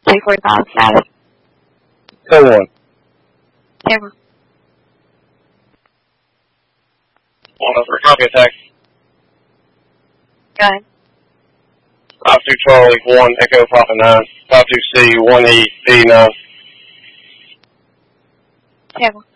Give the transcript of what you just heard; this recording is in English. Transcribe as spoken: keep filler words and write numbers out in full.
three forty-five status. ten one. ten one. one over, copy attack. Go ahead. five two Charlie, one Echo Papa nine. five two C, one E, B nine. ten one.